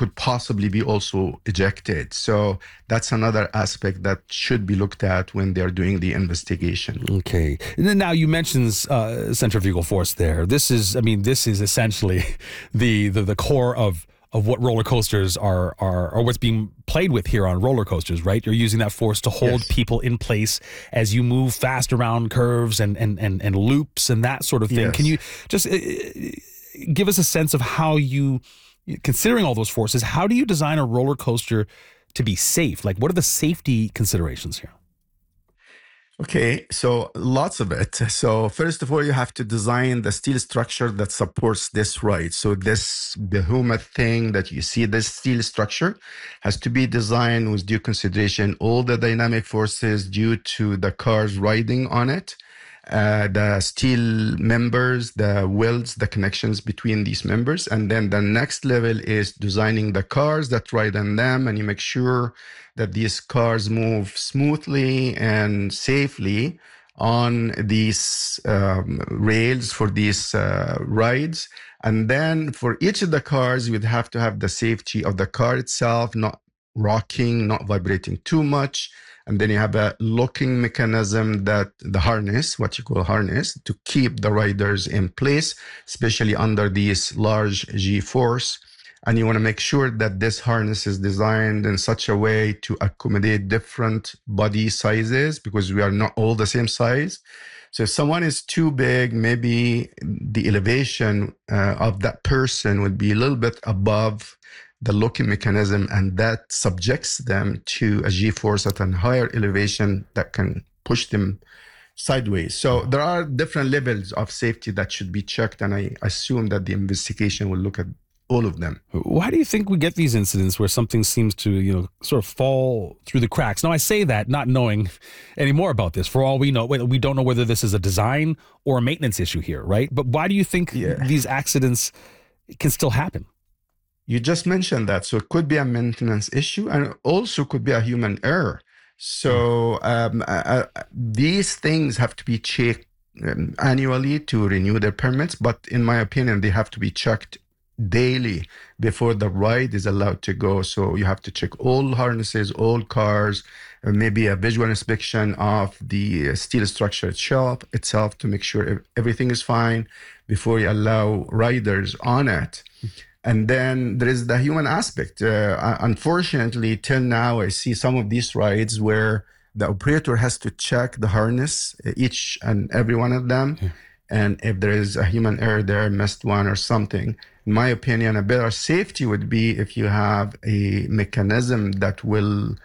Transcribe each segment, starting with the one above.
could possibly be also ejected. So that's another aspect that should be looked at when they're doing the investigation. Okay. And then now you mentioned centrifugal force there. This is essentially the core of what roller coasters are or what's being played with here on roller coasters, right? You're using that force to hold people in place as you move fast around curves and loops and that sort of thing. Yes. Can you just give us a sense of how you, considering all those forces, how do you design a roller coaster to be safe? Like, what are the safety considerations here? Okay, so lots of it. So first of all, you have to design the steel structure that supports this ride. So this behemoth thing that you see, this steel structure has to be designed with due consideration all the dynamic forces due to the cars riding on it, the steel members, the welds, the connections between these members. And then the next level is designing the cars that ride on them, and you make sure that these cars move smoothly and safely on these rails for these rides. And then for each of the cars, you'd have to have the safety of the car itself, not rocking, not vibrating too much. And then you have a locking mechanism, that the harness, what you call harness, to keep the riders in place, especially under these large G-force. And you want to make sure that this harness is designed in such a way to accommodate different body sizes, because we are not all the same size. So if someone is too big, maybe the elevation of that person would be a little bit above the locking mechanism, and that subjects them to a G-force at a higher elevation that can push them sideways. So there are different levels of safety that should be checked, and I assume that the investigation will look at all of them. Why do you think we get these incidents where something seems to, sort of fall through the cracks? Now, I say that not knowing any more about this. For all we know, we don't know whether this is a design or a maintenance issue here, right? But why do you think these accidents can still happen? You just mentioned that. So it could be a maintenance issue, and also could be a human error. So these things have to be checked annually to renew their permits. But in my opinion, they have to be checked daily before the ride is allowed to go. So you have to check all harnesses, all cars, maybe a visual inspection of the steel structure itself to make sure everything is fine before you allow riders on it. And then there is the human aspect. Unfortunately, till now, I see some of these rides where the operator has to check the harness, each and every one of them. Yeah. And if there is a human error there, missed one or something, in my opinion, a better safety would be if you have a mechanism that will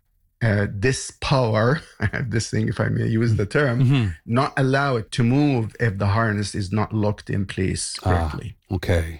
dispower this thing, if I may use the term, not allow it to move if the harness is not locked in place correctly. Okay.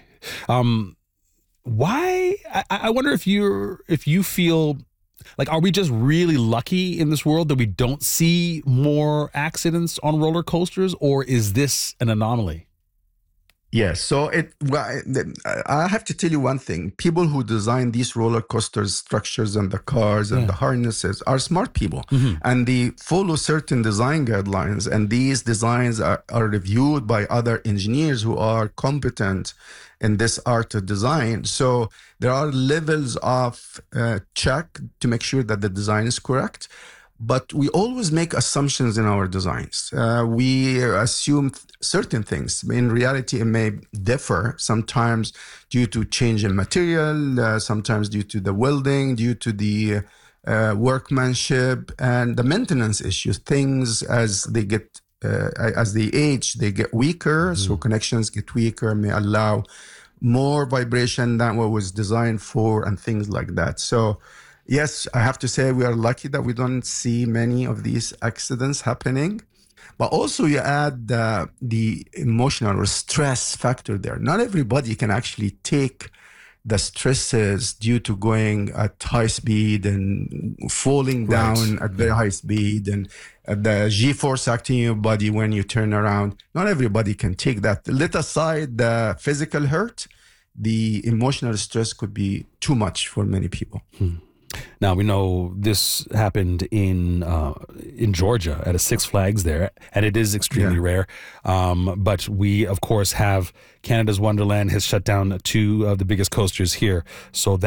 Why? I wonder if you feel like, are we just really lucky in this world that we don't see more accidents on roller coasters, or is this an anomaly? Yes. So I have to tell you one thing. People who design these roller coasters structures and the cars and the harnesses are smart people, and they follow certain design guidelines. And these designs are reviewed by other engineers who are competent in this art of design. So there are levels of check to make sure that the design is correct. But we always make assumptions in our designs. We assume certain things. In reality, it may differ, sometimes due to change in material, sometimes due to the welding, due to the workmanship and the maintenance issues. Things as they age, they get weaker, so connections get weaker, may allow more vibration than what was designed for, and things like that. So yes, I have to say we are lucky that we don't see many of these accidents happening. But also you add the emotional or stress factor there. Not everybody can actually take the stresses due to going at high speed and falling down at very high speed, and the G-force acting in your body when you turn around. Not everybody can take that. Let aside the physical hurt, the emotional stress could be too much for many people. Now, we know this happened in Georgia at a Six Flags there, and it is extremely rare. But we, of course, have Canada's Wonderland has shut down two of the biggest coasters here. So